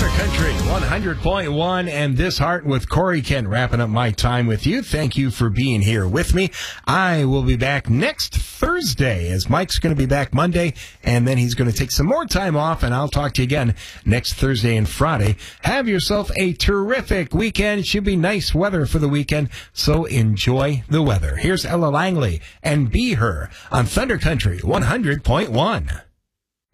Country 100.1 and This Heart with Corey Kent, wrapping up my time with you. Thank you for being here with me. I will be back next Thursday, as Mike's going to be back Monday, and then he's going to take some more time off, and I'll talk to you again next Thursday and Friday. Have yourself a terrific weekend. Should be nice weather for the weekend, so enjoy the weather. Here's Ella Langley and Be Her on Thunder Country 100.1.